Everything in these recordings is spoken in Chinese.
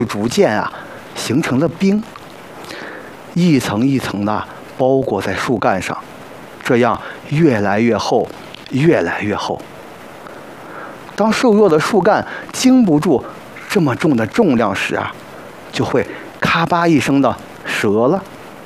逐渐形成了冰，一层一层的包裹在树干上，这样越来越厚，越来越厚。当瘦弱的树干经不住这么重的重量时就会咔吧一声的折了。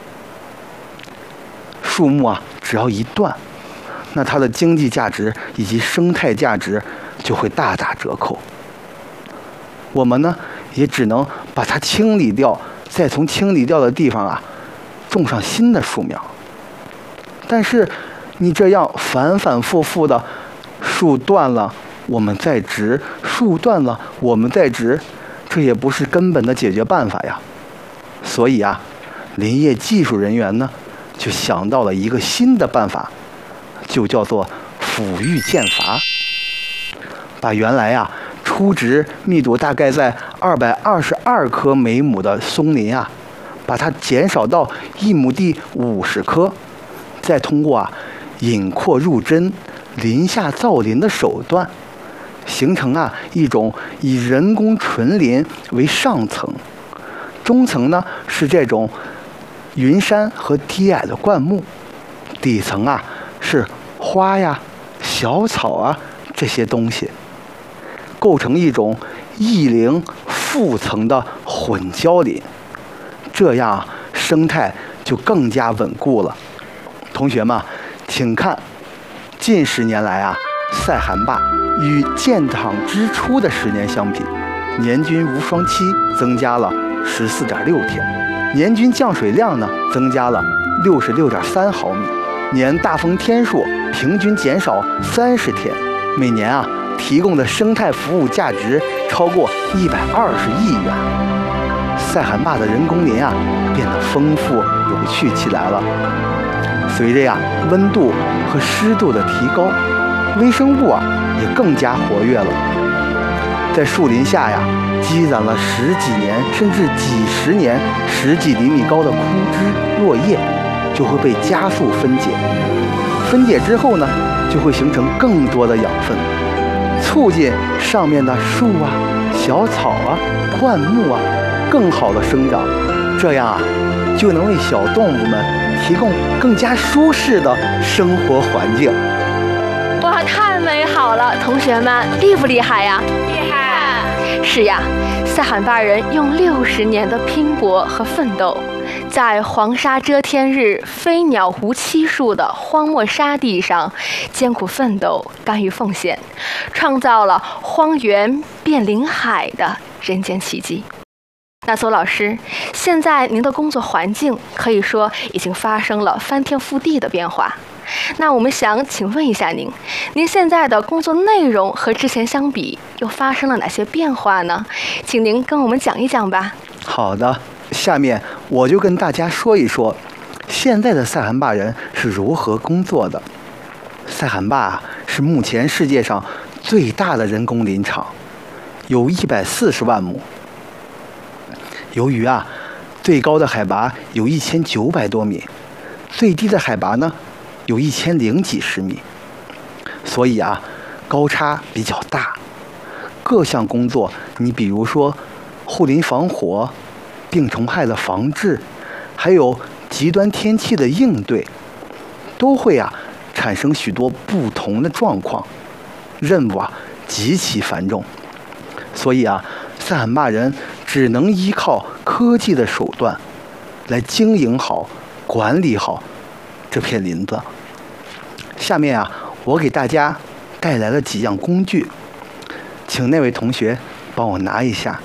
树木只要一断，那它的经济价值以及生态价值就会大打折扣。我们呢，也只能把它清理掉，再从清理掉的地方种上新的树苗。但是你这样反反复复的，树断了我们再植，树断了我们再植，这也不是根本的解决办法呀。所以林业技术人员呢，就想到了一个新的办法，就叫做抚育间伐。把原来初植密度大概在222棵每亩的松林把它减少到1亩地50棵，再通过引扩入针、林下造林的手段，形成一种以人工纯林为上层，中层呢是这种云杉和低矮的灌木，底层是花小草这些东西，构成一种异林复层的混交林，这样生态就更加稳固了。同学们，请看，近10年来塞罕坝与建厂之初的10年相比，年均无霜期增加了14.6天，年均降水量呢增加了66.3毫米，年大风天数平均减少30天，每年提供的生态服务价值超过120亿元。塞罕坝的人工林变得丰富有趣起来了。随着温度和湿度的提高，微生物也更加活跃了。在树林下积攒了10几年甚至几十年10几厘米高的枯枝落叶，就会被加速分解。分解之后呢，就会形成更多的养分，促进上面的树小草灌木更好的生长，这样就能为小动物们提供更加舒适的生活环境。 哇，太美好了！同学们，厉不厉害呀？ 厉害！ 是呀，塞罕坝人用60年的拼搏和奋斗，在黄沙遮天日、飞鸟无栖树的荒漠沙地上艰苦奋斗，甘于奉献，创造了荒原变林海的人间奇迹。那邹老师，现在您的工作环境可以说已经发生了翻天覆地的变化。那我们想请问一下您现在的工作内容和之前相比又发生了哪些变化呢？请您跟我们讲一讲吧。 好的，下面我就跟大家说一说现在的塞罕坝人是如何工作的。塞罕坝是目前世界上最大的人工林场，有140万亩。由于最高的海拔有1900多米，最低的海拔呢有1000几十米，所以高差比较大。各项工作，你比如说护林防火、病虫害的防治，还有极端天气的应对，都会产生许多不同的状况，任务极其繁重。所以塞罕坝人只能依靠科技的手段来经营好、管理好这片林子。下面我给大家带来了几样工具，请那位同学帮我拿一下。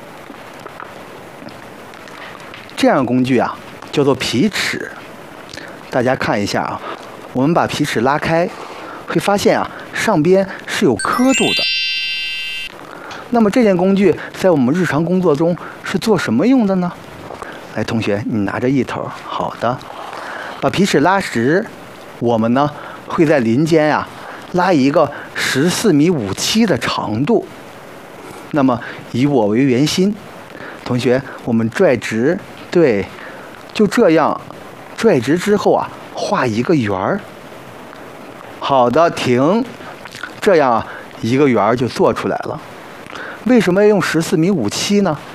这样的工具叫做皮尺。大家看一下我们把皮尺拉开，会发现上边是有刻度的。那么这件工具在我们日常工作中是做什么用的呢？来，同学，你拿着一头。好的，把皮尺拉直，我们呢会在林间拉一个14.57米的长度。那么以我为圆心，同学，我们拽直，对，就这样拽直之后画一个圆儿。好的，停，这样一个圆儿就做出来了。为什么要用14.57米呢？